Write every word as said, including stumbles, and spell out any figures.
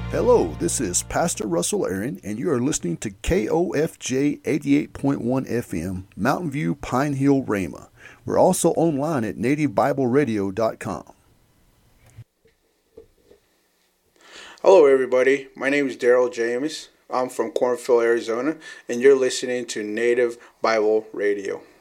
Hello, this is Pastor Russell Aaron, and you are listening to K O F J eighty-eight point one F M, Mountain View, Pine Hill, Rhema. We're also online at native bible radio dot com. Hello, everybody. My name is Daryl James. I'm from Cornfield, Arizona, and you're listening to Native Bible Radio.